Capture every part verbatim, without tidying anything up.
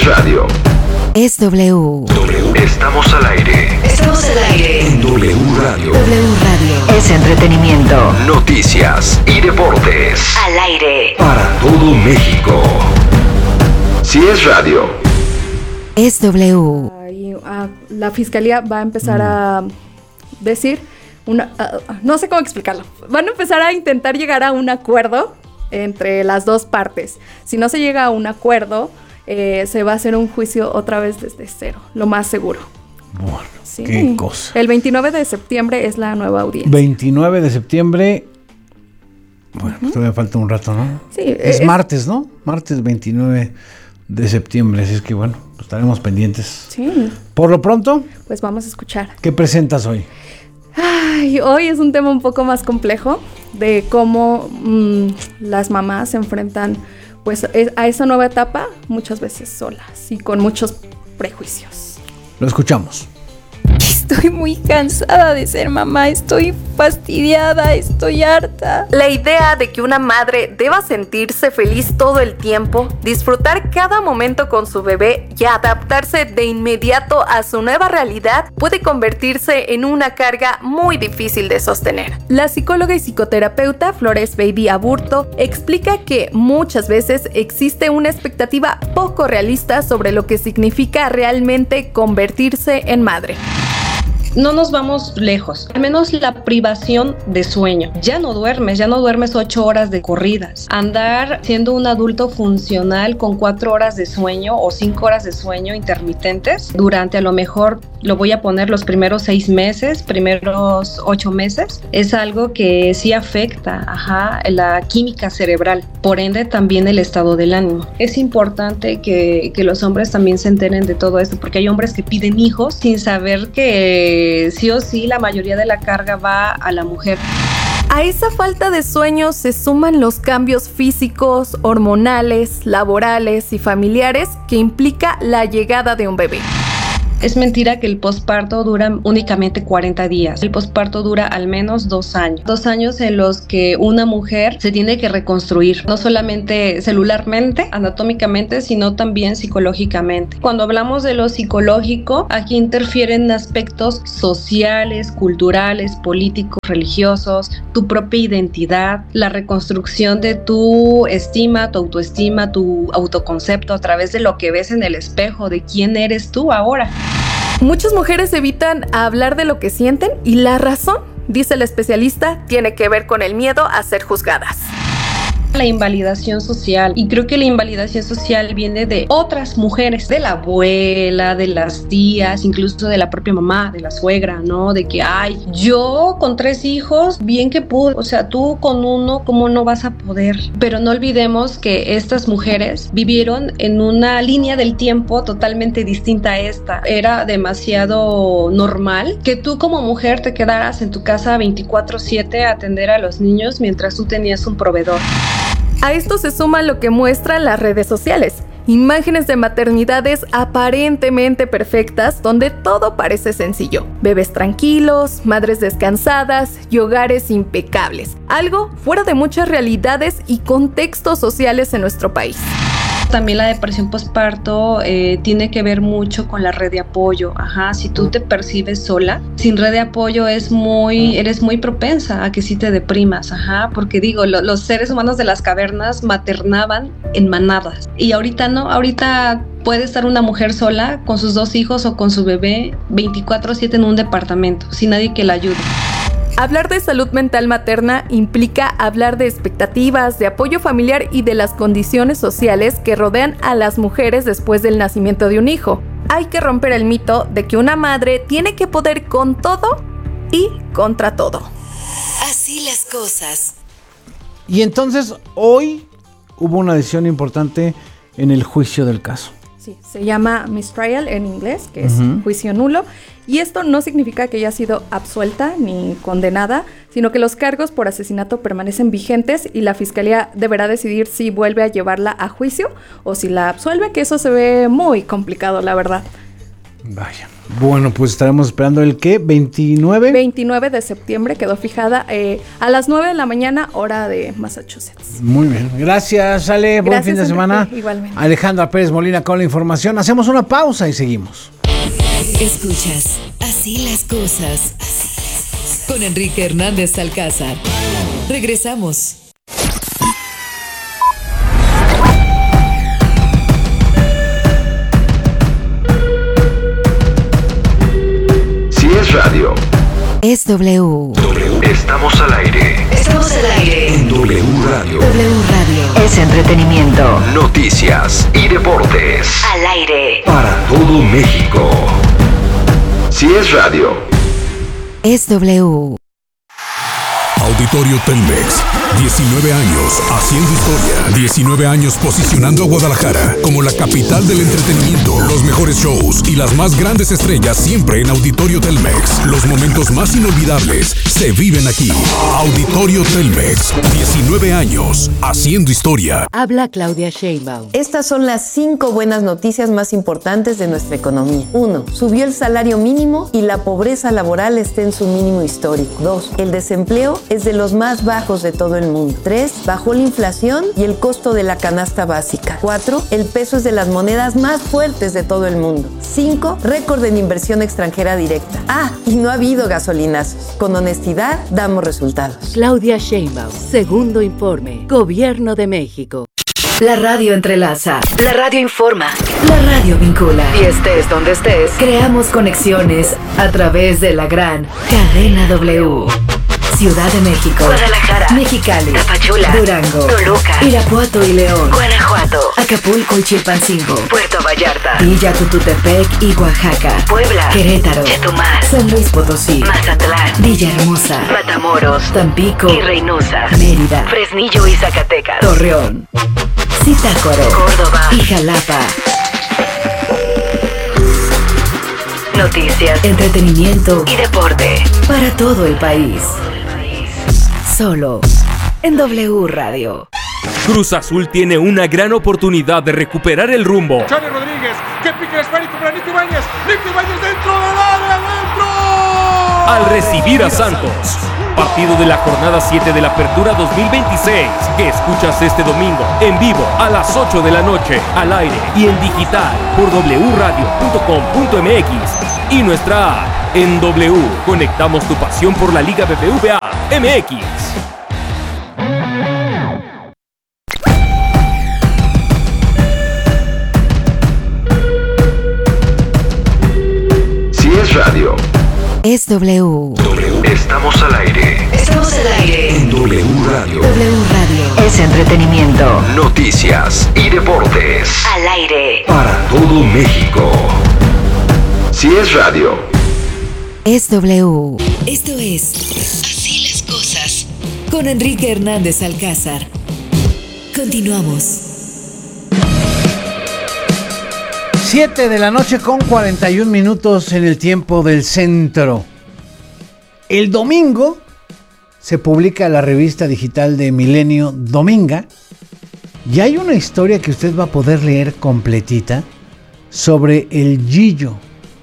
es radio. Es W. W. Estamos al aire. Estamos al aire. En W Radio. W Radio. Es entretenimiento. Noticias y deportes. Al aire. Para todo México. Si es radio. Es W. Y, uh, la fiscalía va a empezar mm. a decir, una, uh, no sé cómo explicarlo, van a empezar a intentar llegar a un acuerdo entre las dos partes. Si no se llega a un acuerdo, eh, se va a hacer un juicio otra vez desde cero, lo más seguro. Bueno, sí. Qué cosa. El veintinueve de septiembre es la nueva audiencia. veintinueve de septiembre. Bueno, pues todavía falta un rato, ¿no? Sí. Es, es martes, ¿no? Martes veintinueve de septiembre, así es que bueno, estaremos pendientes. Sí. Por lo pronto, pues vamos a escuchar. ¿Qué presentas hoy? Ay, hoy es un tema un poco más complejo de cómo mmm, las mamás se enfrentan pues a esa nueva etapa muchas veces solas y con muchos prejuicios. Lo escuchamos. Estoy muy cansada de ser mamá, estoy fastidiada, estoy harta. La idea de que una madre deba sentirse feliz todo el tiempo, disfrutar cada momento con su bebé y adaptarse de inmediato a su nueva realidad puede convertirse en una carga muy difícil de sostener. La psicóloga y psicoterapeuta Flores Baby Aburto explica que muchas veces existe una expectativa poco realista sobre lo que significa realmente convertirse en madre. No nos vamos lejos, al menos la privación de sueño. Ya no duermes, ya no duermes ocho horas de corridas. Andar siendo un adulto funcional con cuatro horas de sueño o cinco horas de sueño intermitentes durante a lo mejor, lo voy a poner los primeros seis meses, primeros ocho meses, es algo que sí afecta, ajá, la química cerebral, por ende también el estado del ánimo. Es importante que, que los hombres también se enteren de todo esto, porque hay hombres que piden hijos sin saber que sí o sí la mayoría de la carga va a la mujer. A esa falta de sueño se suman los cambios físicos, hormonales, laborales y familiares que implica la llegada de un bebé. Es mentira que el posparto dura únicamente cuarenta días. El posparto dura al menos dos años. Dos años en los que una mujer se tiene que reconstruir, no solamente celularmente, anatómicamente, sino también psicológicamente. Cuando hablamos de lo psicológico, aquí interfieren aspectos sociales, culturales, políticos, religiosos, tu propia identidad, la reconstrucción de tu estima, tu autoestima, tu autoconcepto a través de lo que ves en el espejo, de quién eres tú ahora. Muchas mujeres evitan hablar de lo que sienten y la razón, dice el especialista, tiene que ver con el miedo a ser juzgadas. La invalidación social, y creo que la invalidación social viene de otras mujeres, de la abuela, de las tías, incluso de la propia mamá, de la suegra, ¿no? De que, ay, yo con tres hijos, bien que pude, o sea, tú con uno, ¿cómo no vas a poder? Pero no olvidemos que estas mujeres vivieron en una línea del tiempo totalmente distinta a esta. Era demasiado normal que tú como mujer te quedaras en tu casa veinticuatro siete a atender a los niños mientras tú tenías un proveedor. A esto se suma lo que muestran las redes sociales, imágenes de maternidades aparentemente perfectas donde todo parece sencillo, bebés tranquilos, madres descansadas y hogares impecables, algo fuera de muchas realidades y contextos sociales en nuestro país. También la depresión postparto eh, tiene que ver mucho con la red de apoyo. Ajá, si tú te percibes sola, sin red de apoyo es muy, eres muy propensa a que sí te deprimas. Ajá, porque digo, lo, los seres humanos de las cavernas maternaban en manadas. Y ahorita no, ahorita puede estar una mujer sola con sus dos hijos o con su bebé veinticuatro siete en un departamento, sin nadie que la ayude. Hablar de salud mental materna implica hablar de expectativas, de apoyo familiar y de las condiciones sociales que rodean a las mujeres después del nacimiento de un hijo. Hay que romper el mito de que una madre tiene que poder con todo y contra todo. Así las cosas. Y entonces hoy hubo una decisión importante en el juicio del caso. Sí, se llama mistrial en inglés, que es Uh-huh. juicio nulo. Y esto no significa que haya sido absuelta ni condenada, sino que los cargos por asesinato permanecen vigentes y la fiscalía deberá decidir si vuelve a llevarla a juicio o si la absuelve, que eso se ve muy complicado, la verdad. Vaya, Bueno, pues estaremos esperando el ¿qué? ¿veintinueve? veintinueve de septiembre quedó fijada eh, a las nueve de la mañana, hora de Massachusetts. Muy bien. Gracias, Ale. Buen Gracias, fin de Enrique. semana. Igualmente. Alejandra Pérez Molina con la información. Hacemos una pausa y seguimos. Escuchas Así las cosas con Enrique Hernández Alcázar. Regresamos. Si es radio, Es W. estamos al aire. Estamos al aire. En W Radio. W Radio. Es entretenimiento. Noticias y deportes. Al aire. Para todo México. Si es radio, Es W. Auditorio Telmex, diecinueve años haciendo historia, diecinueve años posicionando a Guadalajara como la capital del entretenimiento, los mejores shows y las más grandes estrellas siempre en Auditorio Telmex. Los momentos más inolvidables se viven aquí. Auditorio Telmex, diecinueve años haciendo historia. Habla Claudia Sheinbaum. Estas son las cinco buenas noticias más importantes de nuestra economía. uno. Subió el salario mínimo y la pobreza laboral está en su mínimo histórico. dos. El desempleo es de los más bajos de todo el mundo. tres. Bajó la inflación y el costo de la canasta básica. cuatro. El peso es de las monedas más fuertes de todo el mundo. cinco. Récord en inversión extranjera directa. Ah, y no ha habido gasolinazos. Con honestidad damos resultados. Claudia Sheinbaum, segundo informe, Gobierno de México. La radio entrelaza. La radio informa. La radio vincula. Y estés donde estés, creamos conexiones a través de la gran cadena W. Ciudad de México, Guadalajara, Mexicali, Tapachula, Durango, Toluca, Irapuato y León, Guanajuato, Acapulco y Chilpancingo, Puerto Vallarta, Villa Tututepec y Oaxaca, Puebla, Querétaro, Chetumal, San Luis Potosí, Mazatlán, Villahermosa, Matamoros, Tampico y Reynosa, Mérida, Fresnillo y Zacatecas, Torreón, Zitácuaro, Córdoba y Jalapa. Noticias, entretenimiento y deporte para todo el país. Solo en W Radio. Cruz Azul tiene una gran oportunidad de recuperar el rumbo. Charlie Rodríguez, que pique el esférico para Nico Ibáñez. Nico Ibáñez dentro del área, dentro. Al recibir a Santos. Partido de la jornada siete de la Apertura dos mil veintiséis, que escuchas este domingo en vivo a las ocho de la noche, al aire y en digital por w radio punto com punto m x y nuestra app. En W conectamos tu pasión por la Liga B B V A M X. si es radio, Es W. estamos al aire. Estamos al aire. En W Radio. W Radio. Es entretenimiento. Noticias y deportes. Al aire. Para todo México. Si es radio, Es W. Esto es Así las cosas con Enrique Hernández Alcázar. Continuamos. siete de la noche con cuarenta y un minutos en el tiempo del centro. El domingo se publica la revista digital de Milenio Dominga y hay una historia que usted va a poder leer completita sobre el Gillo,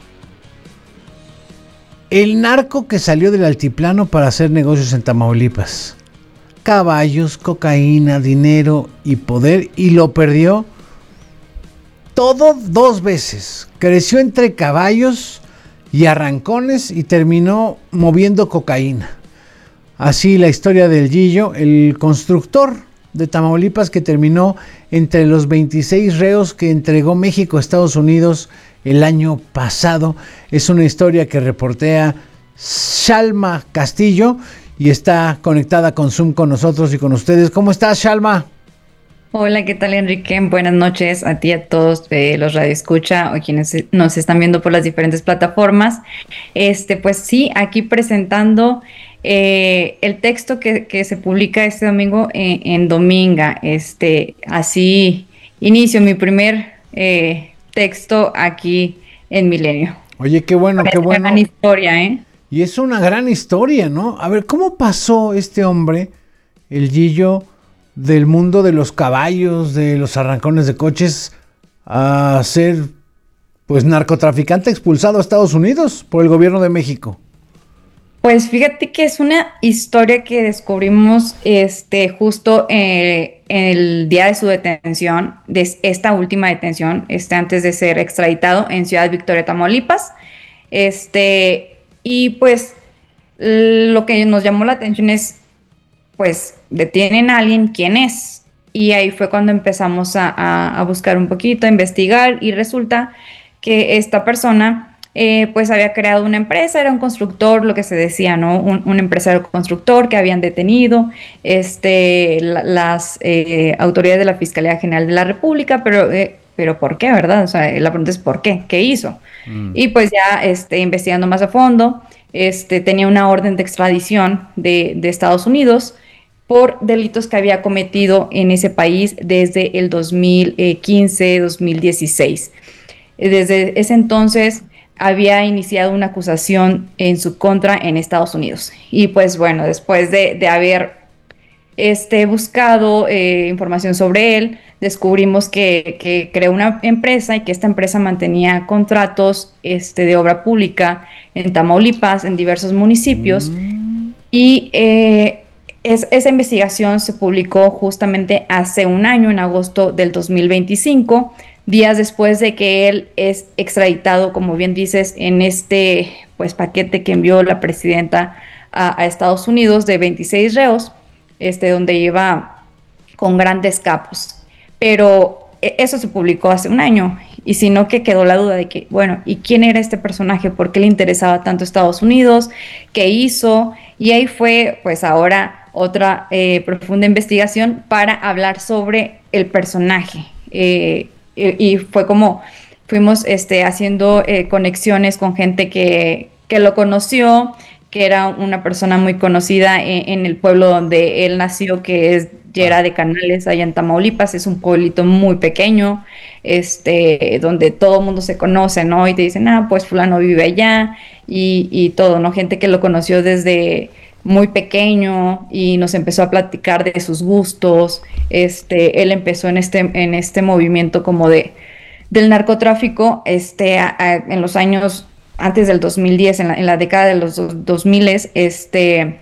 el narco que salió del altiplano para hacer negocios en Tamaulipas. Caballos, cocaína, dinero y poder, y lo perdió todo dos veces. Creció entre caballos y arrancones y terminó moviendo cocaína. Así la historia del Gillo, el constructor de Tamaulipas que terminó entre los veintiséis reos que entregó México a Estados Unidos el año pasado. Es una historia que reportea Shalma Castillo y está conectada con Zoom con nosotros y con ustedes. ¿Cómo estás, Shalma? Hola, ¿qué tal, Enrique? Buenas noches a ti y a todos eh, los radioescucha o quienes nos están viendo por las diferentes plataformas. Este, pues sí, aquí presentando eh, el texto que, que se publica este domingo en, en Dominga. Este, así inicio mi primer eh, texto aquí en Milenio. Oye, qué bueno, qué bueno. Gran historia, ¿eh? Y es una gran historia, ¿no? A ver, ¿cómo pasó este hombre, el Gillo, del mundo de los caballos, de los arrancones de coches, a ser pues narcotraficante expulsado a Estados Unidos por el gobierno de México. Pues fíjate que es una historia que descubrimos este, justo eh, el día de su detención, de esta última detención, este, antes de ser extraditado en Ciudad Victoria, Tamaulipas. Este, y pues lo que nos llamó la atención es, pues detienen a alguien, ¿quién es? Y ahí fue cuando empezamos a, a, a buscar un poquito, a investigar, y resulta que esta persona... Eh, pues había creado una empresa, era un constructor, lo que se decía, ¿no? Un, un empresario constructor que habían detenido este, la, las eh, autoridades de la Fiscalía General de la República, pero, eh, pero ¿por qué, verdad? O sea, la pregunta es ¿por qué? ¿Qué hizo? Mm. Y pues ya este, investigando más a fondo, este, tenía una orden de extradición de, de Estados Unidos por delitos que había cometido en ese país desde el dos mil quince, dos mil dieciséis. Desde ese entonces había iniciado una acusación en su contra en Estados Unidos. Y pues bueno, después de, de haber este, buscado eh, información sobre él, descubrimos que, que creó una empresa y que esta empresa mantenía contratos este, de obra pública en Tamaulipas, en diversos municipios. Mm. Y eh, es, esa investigación se publicó justamente hace un año, en agosto del dos mil veinticinco, días después de que él es extraditado, como bien dices, en este pues paquete que envió la presidenta a, a Estados Unidos de veintiséis reos, este, donde lleva con grandes capos. Pero eso se publicó hace un año, y sino que quedó la duda de que, bueno, ¿y quién era este personaje? ¿Por qué le interesaba tanto Estados Unidos? ¿Qué hizo? Y ahí fue, pues ahora, otra eh, profunda investigación para hablar sobre el personaje. Eh, Y, y fue como fuimos este, haciendo eh, conexiones con gente que, que lo conoció, que era una persona muy conocida en, en el pueblo donde él nació, que es Llera de Canales, allá en Tamaulipas. Es un pueblito muy pequeño, este, donde todo el mundo se conoce, ¿no? Y te dicen, ah, pues fulano vive allá, y, y todo, ¿no? Gente que lo conoció desde muy pequeño y nos empezó a platicar de sus gustos. Este, él empezó en este, en este movimiento como de del narcotráfico este, a, a, en los años antes del dos mil diez, en la, en la década de los dos mil, este,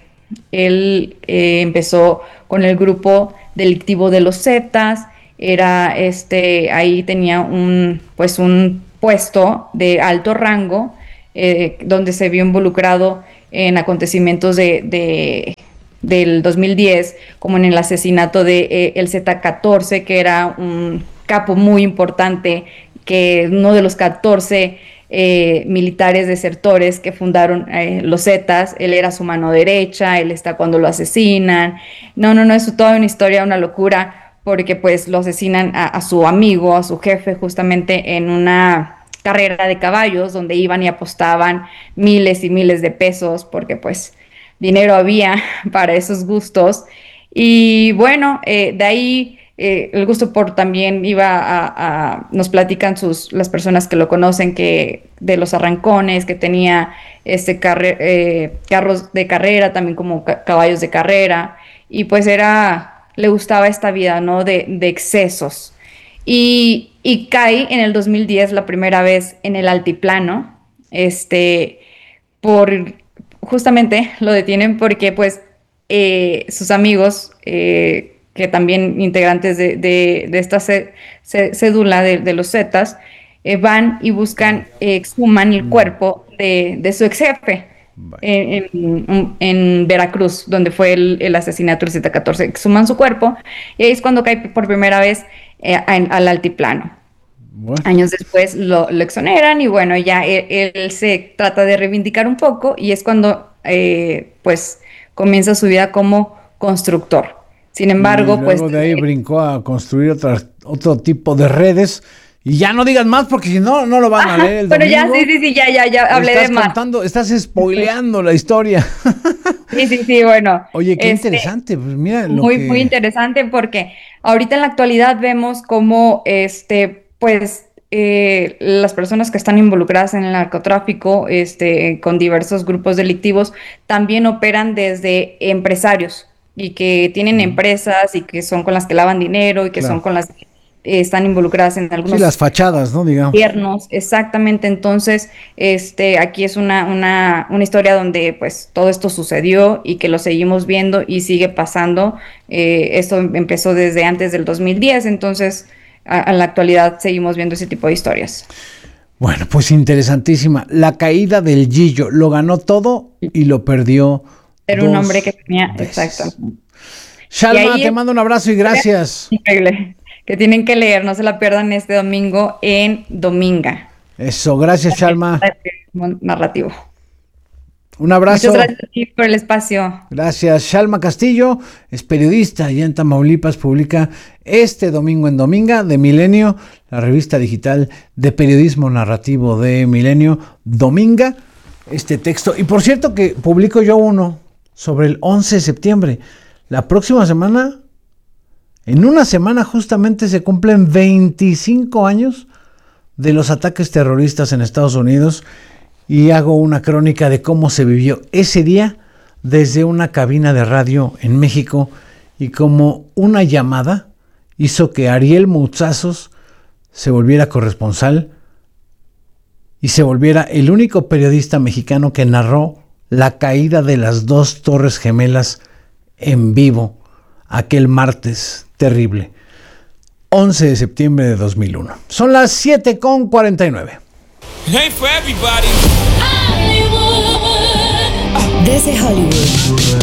él eh, empezó con el grupo delictivo de los Zetas. Era este, ahí tenía un, pues un puesto de alto rango, eh, donde se vio involucrado en acontecimientos de, de, del dos mil diez, como en el asesinato de eh, el zeta catorce, que era un capo muy importante, que uno de los catorce eh, militares desertores que fundaron eh, los Zetas. Él era su mano derecha, él está cuando lo asesinan. No, no, no, es toda una historia, una locura, porque pues lo asesinan a, a su amigo, a su jefe, justamente en una carrera de caballos donde iban y apostaban miles y miles de pesos, porque pues dinero había para esos gustos. Y bueno, eh, de ahí eh, el gusto por también iba a, a nos platican sus las personas que lo conocen, que de los arrancones, que tenía este carre, eh, carros de carrera, también como ca caballos de carrera, y pues era le gustaba esta vida, ¿no? de, de excesos. Y, y cae en el dos mil diez la primera vez en el altiplano, este, por, justamente lo detienen porque pues eh, sus amigos, eh, que también integrantes de, de, de esta cédula de, de los Zetas, eh, van y buscan, eh, exhuman el cuerpo de, de su ex jefe en, en, en Veracruz, donde fue el, el asesinato del zeta catorce. Exhuman su cuerpo y ahí es cuando cae por primera vez Eh, en, al altiplano. Bueno. Años después lo, lo exoneran y bueno, ya él, él se trata de reivindicar un poco, y es cuando eh, pues comienza su vida como constructor. Sin embargo, y luego pues de ahí eh, brincó a construir otra, otro tipo de redes. Y ya no digas más, porque si no, no lo van ajá, a leer el bueno, domingo. ya, sí, sí, sí, ya, ya, ya hablé estás de más. Contando, estás spoileando la historia. Sí, sí, sí, bueno. Oye, qué este, interesante, pues mira lo muy, que... muy interesante, porque ahorita en la actualidad vemos cómo, este, pues, eh, las personas que están involucradas en el narcotráfico, este, con diversos grupos delictivos, también operan desde empresarios, y que tienen mm. empresas, y que son con las que lavan dinero, y que claro. son con las eh, están involucradas en algunos Sí, las fachadas, ¿no? Digamos. gobiernos, exactamente. Entonces, este, aquí es una, una, una historia donde pues todo esto sucedió y que lo seguimos viendo y sigue pasando. Eh, esto empezó desde antes del dos mil diez, entonces a, a la actualidad seguimos viendo ese tipo de historias. Bueno, pues interesantísima. La caída del Gillo, lo ganó todo y lo perdió. Era un dos hombre que tenía, veces. exacto. Shalma, te mando un abrazo y gracias. Increíble. Que tienen que leer, no se la pierdan este domingo en Dominga. Eso, gracias, Shalma. Narrativo. Un abrazo. Muchas gracias a ti por el espacio. Gracias. Shalma Castillo es periodista allá en Tamaulipas, publica este domingo en Dominga de Milenio, la revista digital de periodismo narrativo de Milenio, Dominga, este texto. Y por cierto que publico yo uno sobre el once de septiembre. La próxima semana, en una semana justamente se cumplen veinticinco años de los ataques terroristas en Estados Unidos y hago una crónica de cómo se vivió ese día desde una cabina de radio en México y cómo una llamada hizo que Ariel Mouzazos se volviera corresponsal y se volviera el único periodista mexicano que narró la caída de las dos Torres Gemelas en vivo aquel martes terrible, once de septiembre de dos mil uno. Son las siete con cuarenta y nueve. Desde Hollywood.